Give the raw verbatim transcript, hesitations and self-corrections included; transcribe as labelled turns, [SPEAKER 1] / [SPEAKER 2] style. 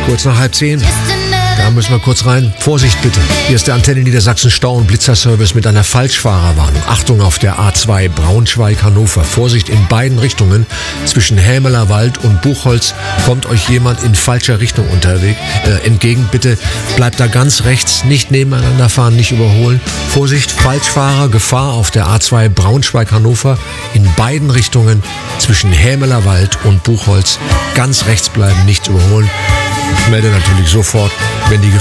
[SPEAKER 1] Kurz nach halb zehn. Da müssen wir kurz rein. Vorsicht bitte. Hier ist der Antenne Niedersachsen Stau- und Blitzerservice mit einer Falschfahrerwarnung. Achtung auf der A zwei Braunschweig-Hannover. Vorsicht in beiden Richtungen. Zwischen Hämeler Wald und Buchholz kommt euch jemand in falscher Richtung unterwegs äh, entgegen. Bitte bleibt da ganz rechts. Nicht nebeneinander fahren, nicht überholen. Vorsicht, Falschfahrer, Gefahr auf der A zwei Braunschweig-Hannover. In beiden Richtungen zwischen Hämeler Wald und Buchholz. Ganz rechts bleiben, nicht überholen. Ich melde natürlich sofort, wenn die